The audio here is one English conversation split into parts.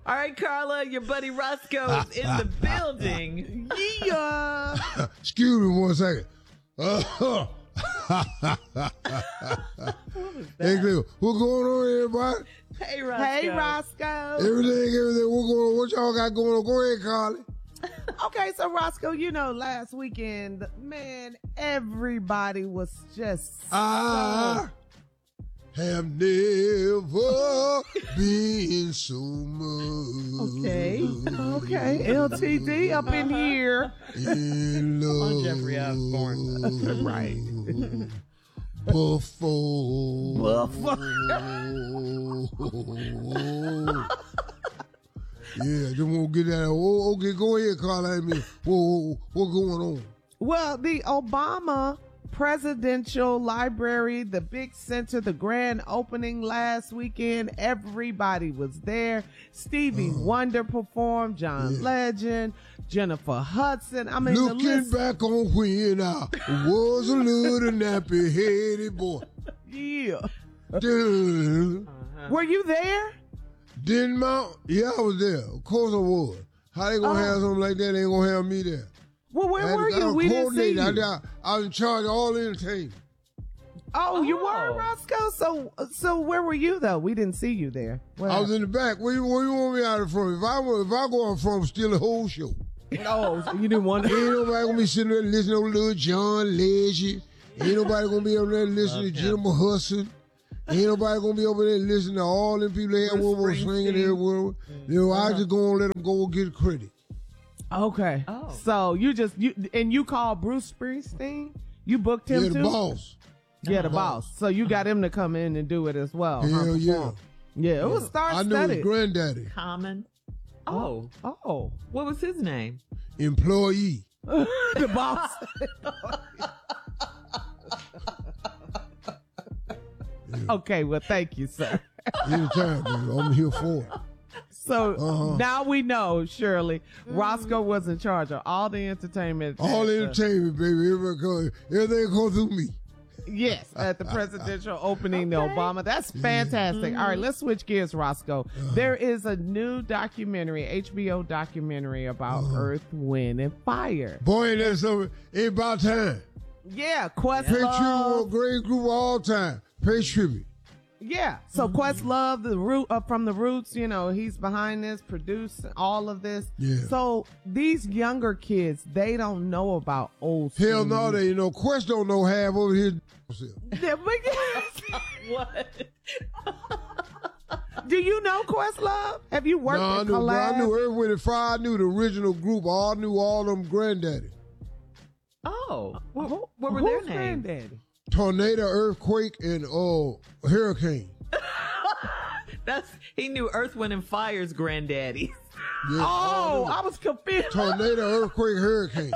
All right, Carla, your buddy Roscoe is in the building. Yeah. Excuse me 1 second. Hey, what's going on, everybody? Hey, Roscoe. Hey, Roscoe. Everything. What's going on? What y'all got going on? Go ahead, Carly. Okay, so Roscoe, you know, last weekend, man, everybody was just I have never been so much. Okay, LTD up in here. In love. On Jeffrey Osborne. Right. Before. Yeah, just won't get that. Oh, okay, go ahead, Carla. Whoa, what's going on? Well, the Obama Presidential Library, the big center, the grand opening last weekend, everybody was there. Stevie Wonder performed, John Legend, Jennifer Hudson. I mean, looking back on when I was a little nappy-headed boy. Yeah. Dun, Were you there? Didn't Mount? Yeah, I was there. Of course I was. How they gonna have something like that? They ain't gonna have me there. Well, where were you? We didn't see you. I was in charge of all the entertainment. Oh, you were, Roscoe? So where were you, though? We didn't see you there. I was in the back. Where you want me out of from? If I go out from, steal the whole show. Oh, so you didn't want to? Ain't nobody gonna be sitting there listening to little John Legend. Ain't nobody gonna be over there listening to Jennifer Hudson. Ain't nobody gonna be over there listening to all them people that had one more singing everywhere. You know, I just gonna let them go get credit. Okay. Oh. So you called Bruce Springsteen? You booked him too? Yeah, the boss. Yeah, the boss. So you got him to come in and do it as well. Hell yeah. Yeah, it was star-studded. I knew his granddaddy. Common. Oh. What was his name? Employee. The boss. Okay, well, thank you, sir. Anytime, baby. I'm here for it. So now we know, Shirley, Roscoe was in charge of all the entertainment. All the entertainment, baby. Everything comes through me. Yes, at the presidential opening, the Obama. That's fantastic. All right, let's switch gears, Roscoe. There is a new documentary, HBO documentary about Earth, Wind, and Fire. Boy, ain't that something? Ain't about time. Yeah, Questlove. Pay tribute to a great group of all time. Pay tribute. Yeah, so Questlove, from the Roots, you know, he's behind this, produced all of this. Yeah. So these younger kids, they don't know about old school. Hell no, they know. Quest don't know half over his. What? Do you know Questlove? Have you worked with collab? I knew Earth, Wind and Fire. I knew the original group. I knew all them granddaddy. Oh, what were their names? Granddaddy? Tornado, earthquake, and hurricane. He knew Earth, Wind, and Fire's granddaddy. Yeah, I was confused. Tornado, earthquake, hurricane.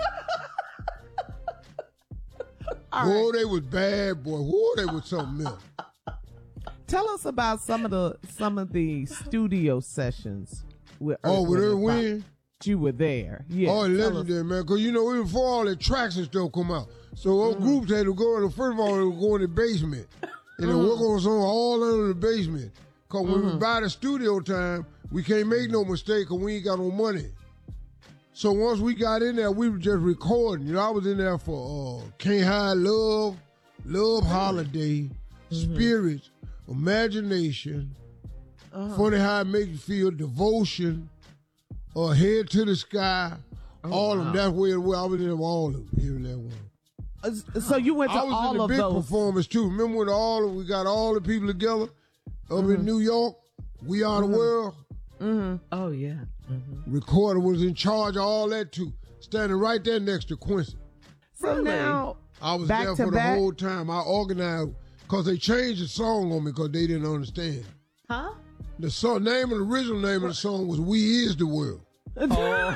Whoa, they was bad, boy. Whoa, they was something else. Tell us about some of the studio sessions with Earth, with Earth, Wind. You were there. Yeah. Oh, legendary, man. Because, you know, even before all the tracks and stuff come out. So all groups had to go, first of all, they would go in the basement. And then work on something all under the basement. Because when we buy the studio time, we can't make no mistake because we ain't got no money. So once we got in there, we were just recording. You know, I was in there for Can't Hide Love, Love Holiday, Spirits, Imagination, Funny How It Makes You Feel, Devotion, Head to the Sky, all of them. That's where I was in all of them. Here and that one. So you went to all of those. I was in the big performance too. Remember when we got all the people together up in New York? We Are the World. Oh yeah. Recorder was in charge of all that too. Standing right there next to Quincy. So now I was there for the whole time. I organized because they changed the song on me because they didn't understand. Huh? The original name of the song was "We Is the World." Oh.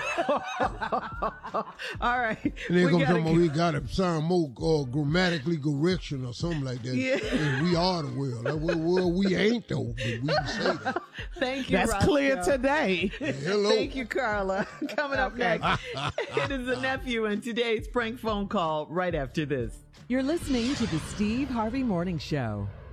All right. And then we got to sound more grammatically correction or something like that. Yeah. And we are the world. Well, we ain't though, but we can say that. Thank you, That's Roscoe. clear today. Hello. Thank you, Carla. Coming up next, it is the nephew and today's prank phone call right after this. You're listening to the Steve Harvey Morning Show.